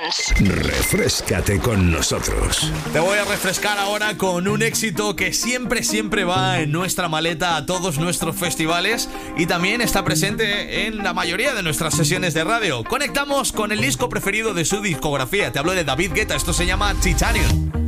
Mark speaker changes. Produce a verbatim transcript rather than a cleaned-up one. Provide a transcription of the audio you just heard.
Speaker 1: Dance.
Speaker 2: Refréscate con nosotros.
Speaker 3: Te voy a refrescar ahora con un éxito que siempre, siempre va en nuestra maleta a todos nuestros festivales y también está presente en la mayoría de nuestras sesiones de radio. Conectamos con el disco preferido de su discografía. Te hablo de David Guetta, esto se llama Titanium.